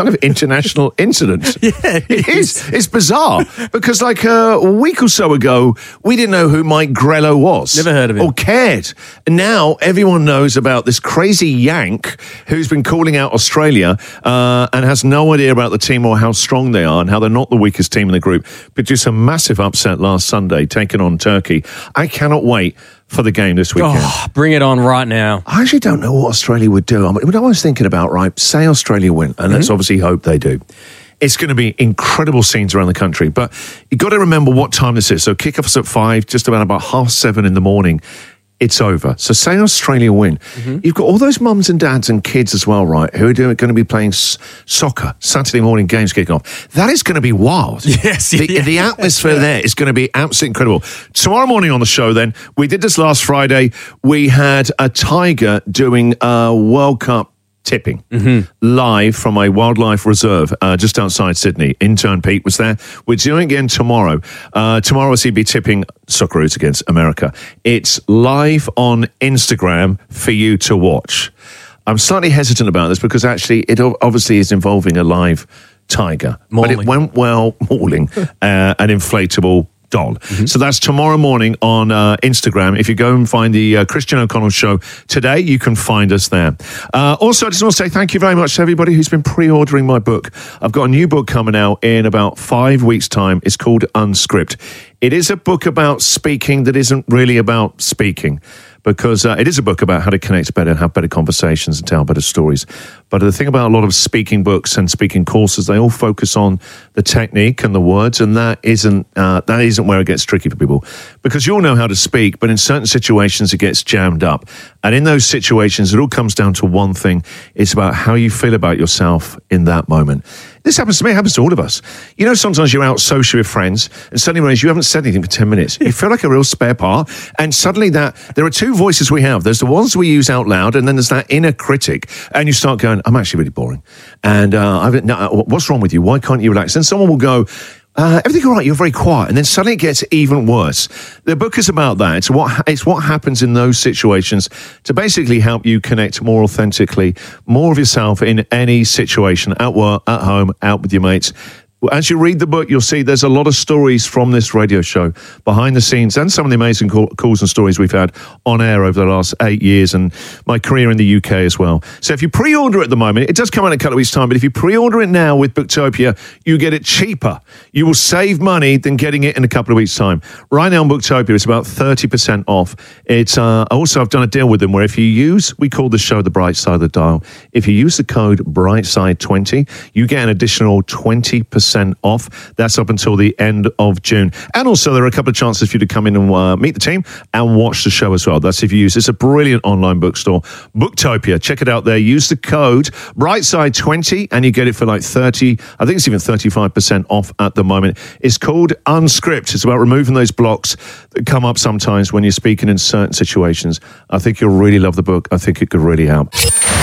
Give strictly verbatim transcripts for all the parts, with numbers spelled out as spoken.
kind of international incident. Yeah, it, it is. is. It's bizarre because like uh, a week or so ago, we didn't know who Mike Grello was. Never heard of him. Or cared. And now everyone knows about this crazy Yank who's been calling out Australia uh, and has no idea about the team or how strong they are and how they're not the weakest team in the group. Produced a massive upset last Sunday, taking on Turkey. I cannot wait for the game this weekend. Oh, bring it on right now. I actually don't know what Australia would do. I mean, what I was thinking about, right, say Australia win, and mm-hmm. let's obviously hope they do. It's going to be incredible scenes around the country, but you've got to remember what time this is. So kick-off's at five, just about about half seven in the morning. It's over. So say Australia win. Mm-hmm. You've got all those mums and dads and kids as well, right, who are doing, going to be playing s- soccer, Saturday morning games kicking off. That is going to be wild. Yes. The, yeah. the atmosphere there is going to be absolutely incredible. Tomorrow morning on the show then, we did this last Friday. We had a tiger doing a World Cup tipping mm-hmm. live from a wildlife reserve uh, just outside Sydney. Intern Pete was there. We're doing it again tomorrow. Uh, tomorrow we'll be tipping Socceroos against America. It's live on Instagram for you to watch. I'm slightly hesitant about this because actually it obviously is involving a live tiger. Mauling. But it went well mauling uh, an inflatable doll. Mm-hmm. So that's tomorrow morning on uh, Instagram. If you go and find the uh, Christian O'Connell Show today, you can find us there. Uh, also, I just want to say thank you very much to everybody who's been pre-ordering my book. I've got a new book coming out in about five weeks' time. It's called Unscript. It is a book about speaking that isn't really about speaking, because uh, it is a book about how to connect better and have better conversations and tell better stories. But the thing about a lot of speaking books and speaking courses, they all focus on the technique and the words, and that isn't uh, that isn't where it gets tricky for people. Because you all know how to speak, but in certain situations it gets jammed up. And in those situations, it all comes down to one thing. It's about how you feel about yourself in that moment. This happens to me, it happens to all of us. You know, sometimes you're out social with friends and suddenly realize you haven't said anything for ten minutes. You feel like a real spare part. And suddenly that there are two voices we have. There's the ones we use out loud, and then there's that inner critic. And you start going, I'm actually really boring. And uh, I've, no, what's wrong with you? Why can't you relax? And someone will go, Uh, everything all right, you're very quiet. And then suddenly it gets even worse. The book is about that. It's what, it's what happens in those situations to basically help you connect more authentically, more of yourself in any situation, at work, at home, out with your mates. As you read the book, you'll see there's a lot of stories from this radio show, behind the scenes, and some of the amazing call, calls and stories we've had on air over the last eight years and my career in the U K as well. So if you pre-order it at the moment, it does come out in a couple of weeks' time, but if you pre-order it now with Booktopia, you get it cheaper. You will save money than getting it in a couple of weeks' time. Right now on Booktopia, it's about thirty percent off. It's uh, also, I've done a deal with them where if you use, we call the show The Bright Side of the Dial, if you use the code Brightside twenty, you get an additional twenty percent off. That's up until the end of June. And also there are a couple of chances for you to come in and uh, meet the team and watch the show as well. That's if you use, it's a brilliant online bookstore, Booktopia. Check it out there. Use the code Brightside twenty and you get it for like thirty, I think it's even thirty-five percent off at the moment. It's called Unscript. It's about removing those blocks that come up sometimes when you're speaking in certain situations. I think you'll really love the book. I think it could really help.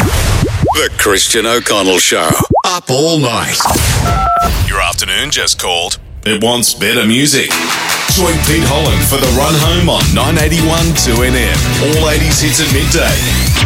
The Christian O'Connell Show. Up all night. Your afternoon just called. It wants better music. Join Pete Holland for the run home on nine eighty-one two N M. All eighties hits at midday.